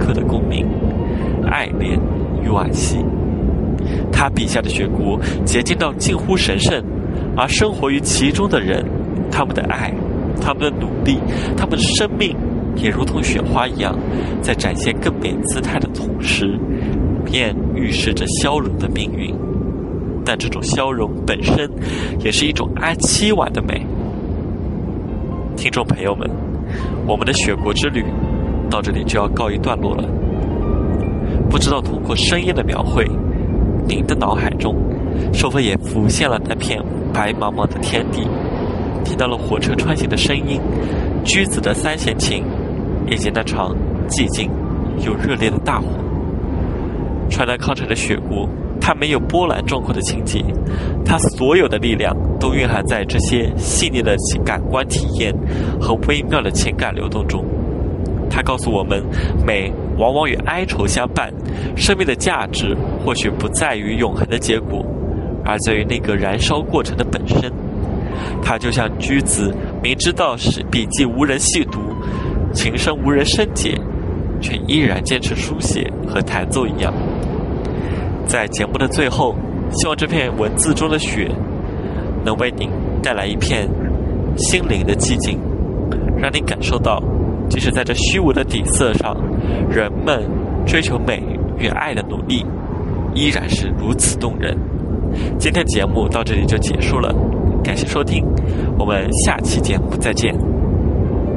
刻的共鸣，爱恋与惋惜。他笔下的雪国洁净到近乎神圣，而生活于其中的人，他们的爱，他们的努力，他们的生命也如同雪花一样，在展现更美姿态的同时，便预示着消融的命运。但这种消融本身也是一种哀凄婉的美。听众朋友们，我们的雪国之旅到这里就要告一段落了。不知道通过声音的描绘，您的脑海中是否也浮现了那片白茫茫的天地，听到了火车穿行的声音，驹子的三弦琴，以及那场寂静又热烈的大火。川南康成的雪国，它没有波澜壮阔的情节，它所有的力量都蕴含在这些细腻的感官体验和微妙的情感流动中。它告诉我们，美往往与哀愁相伴，生命的价值或许不在于永恒的结果，而在于那个燃烧过程的本身。它就像驹子明知道是笔记无人细读，琴声无人深解，却依然坚持书写和弹奏一样。在节目的最后，希望这片文字中的雪能为您带来一片心灵的寂静，让您感受到即使在这虚无的底色上，人们追求美与爱的努力依然是如此动人。今天节目到这里就结束了，感谢收听，我们下期节目再见。